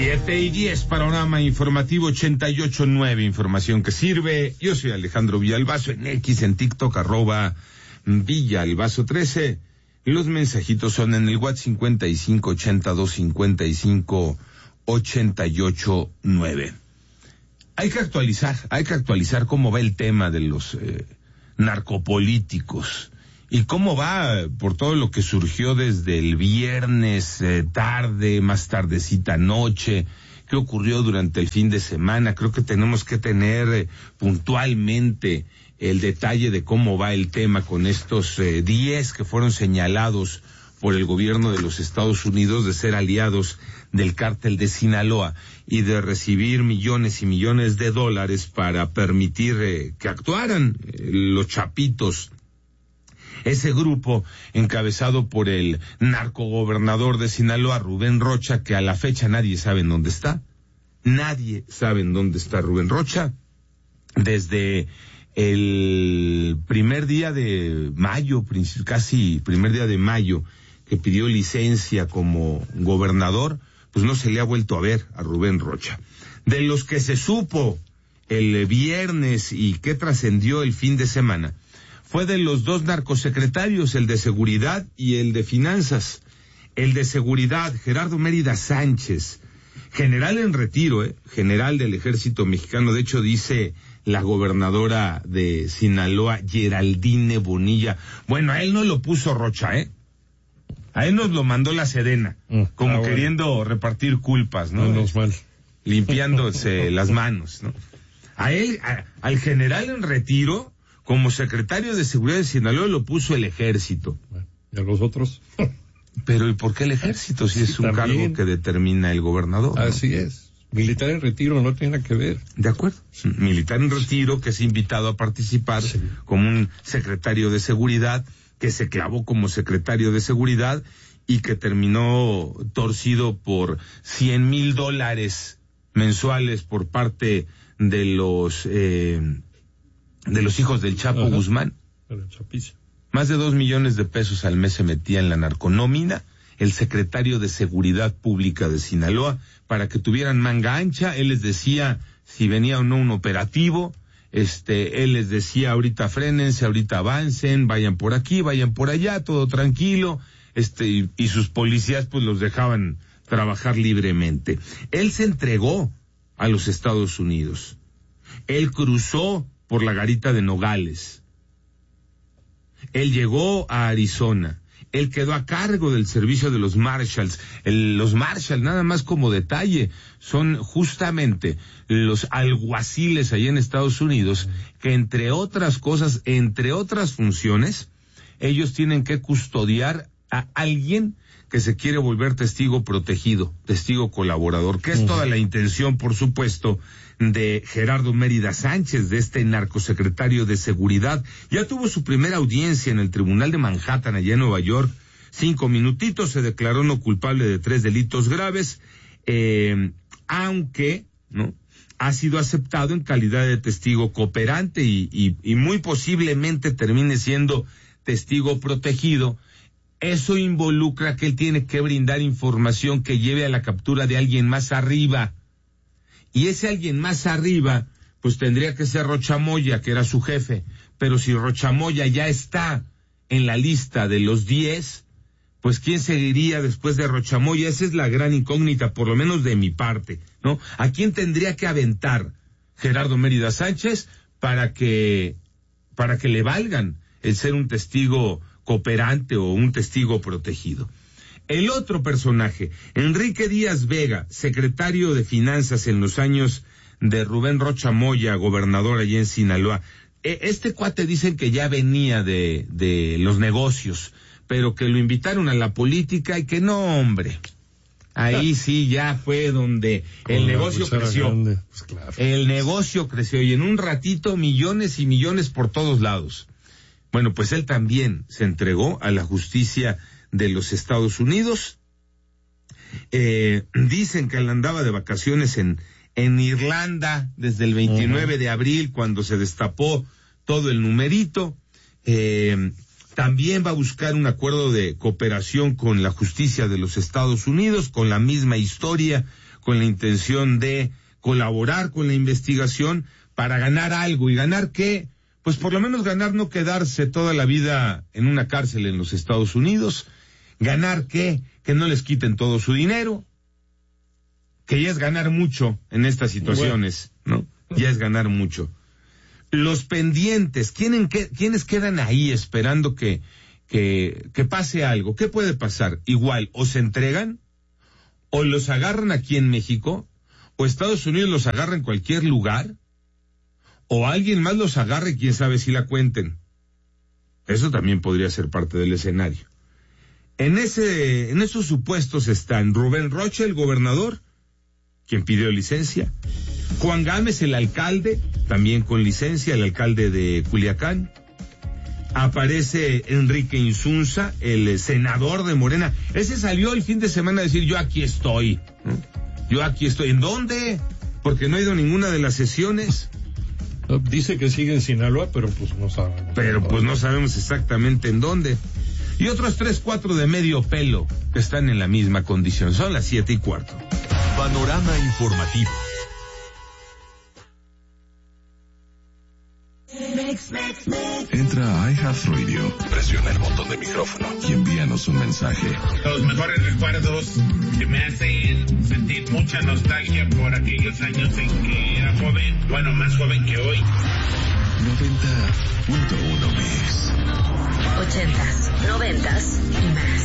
7:10, panorama informativo 88.9, información que sirve. Yo soy Alejandro Villalbazo, en X, en TikTok, @Villalbazo13. Los mensajitos son en el WhatsApp 5582558889. Hay que actualizar cómo va el tema de los narcopolíticos y cómo va por todo lo que surgió desde el viernes tarde, más tardecita noche, qué ocurrió durante el fin de semana. Creo que tenemos que tener puntualmente el detalle de cómo va el tema con estos 10 que fueron señalados por el gobierno de los Estados Unidos de ser aliados del cártel de Sinaloa y de recibir millones y millones de dólares para permitir que actuaran los chapitos. Ese grupo encabezado por el narcogobernador de Sinaloa, Rubén Rocha, que a la fecha nadie sabe en dónde está. Nadie sabe en dónde está Rubén Rocha. Desde el primer día de mayo, casi primer día de mayo, que pidió licencia como gobernador, pues no se le ha vuelto a ver a Rubén Rocha. De los que se supo el viernes y que trascendió el fin de semana, fue de los dos narcosecretarios, el de Seguridad y el de Finanzas. El de Seguridad, Gerardo Mérida Sánchez, general en retiro, general del Ejército Mexicano. De hecho, dice la gobernadora de Sinaloa, Geraldine Bonilla. Bueno, a él no lo puso Rocha, a él nos lo mandó la Sedena, como queriendo repartir culpas, ¿no? Menos mal. Limpiándose las manos, ¿no? A él, al general en retiro, como secretario de Seguridad de Sinaloa, lo puso el Ejército. ¿Y a los otros? Pero ¿y por qué el Ejército si es un cargo que determina el gobernador? Así ¿no? es. Militar en retiro no tiene nada que ver. De acuerdo. Militar en retiro que es invitado a participar como un secretario de Seguridad, que se clavó como secretario de Seguridad y que terminó torcido por $100,000 mensuales por parte de los hijos del Chapo Guzmán. Más de 2 millones de pesos al mes se metía en la narconómina el secretario de Seguridad Pública de Sinaloa para que tuvieran manga ancha. Él les decía si venía o no un operativo. Él les decía ahorita frénense, ahorita avancen, vayan por aquí, vayan por allá, todo tranquilo. Y sus policías pues los dejaban trabajar libremente. Él se entregó a los Estados Unidos. Él cruzó por la garita de Nogales. Él llegó a Arizona. Él quedó a cargo del servicio de los Marshalls. Los Marshalls, nada más como detalle, son justamente los alguaciles allá en Estados Unidos que entre otras cosas, entre otras funciones, ellos tienen que custodiar a alguien que se quiere volver testigo protegido, testigo colaborador, que es toda la intención, por supuesto, de Gerardo Mérida Sánchez, de este narcosecretario de Seguridad. Ya tuvo su primera audiencia en el Tribunal de Manhattan, allá en Nueva York. 5 minutitos, se declaró no culpable de 3 delitos graves, aunque, ¿no?, ha sido aceptado en calidad de testigo cooperante y muy posiblemente termine siendo testigo protegido. Eso involucra que él tiene que brindar información que lleve a la captura de alguien más arriba. Y ese alguien más arriba, pues tendría que ser Rocha Moya, que era su jefe. Pero si Rocha Moya ya está en la lista de los 10, pues ¿quién seguiría después de Rocha Moya? Esa es la gran incógnita, por lo menos de mi parte, ¿no? ¿A quién tendría que aventar Gerardo Mérida Sánchez para que le valgan el ser un testigo cooperante o un testigo protegido? El otro personaje, Enrique Díaz Vega, secretario de Finanzas en los años de Rubén Rocha Moya, gobernador allá en Sinaloa. Este cuate dicen que ya venía de los negocios, pero que lo invitaron a la política y que no, hombre. Ahí sí ya fue donde el negocio creció. Pues claro. El negocio creció y en un ratito millones y millones por todos lados. Bueno, pues él también se entregó a la justicia de los Estados Unidos. Dicen que él andaba de vacaciones en Irlanda desde el 29 de abril, cuando se destapó todo el numerito. También va a buscar un acuerdo de cooperación con la justicia de los Estados Unidos, con la misma historia, con la intención de colaborar con la investigación para ganar algo. ¿Y ganar qué? Pues por lo menos ganar no quedarse toda la vida en una cárcel en los Estados Unidos. ¿Ganar qué? Que no les quiten todo su dinero. Que ya es ganar mucho en estas situaciones, ¿no? Ya es ganar mucho. Los pendientes, ¿quiénes quedan ahí esperando que pase algo? ¿Qué puede pasar? Igual, o se entregan, o los agarran aquí en México, o Estados Unidos los agarra en cualquier lugar, o alguien más los agarre y quién sabe si la cuenten. Eso también podría ser parte del escenario. En esos supuestos están Rubén Rocha, el gobernador, quien pidió licencia, Juan Gámez, el alcalde, también con licencia, el alcalde de Culiacán. Aparece Enrique Insunza, el senador de Morena. Ese salió el fin de semana a decir, yo aquí estoy. Yo aquí estoy. ¿En dónde? Porque no ha ido a ninguna de las sesiones. Dice que sigue en Sinaloa, pero pues no sabemos. Pero pues no sabemos exactamente en dónde. Y otros 3-4 de medio pelo que están en la misma condición. Son las 7:15. Panorama informativo. Entra a iHeartRadio, presiona el botón de micrófono y envíanos un mensaje. Los mejores recuerdos que me hacen sentir mucha nostalgia por aquellos años en que era joven, bueno, más joven que hoy. 90.1 Mix. 80s, 90s y más.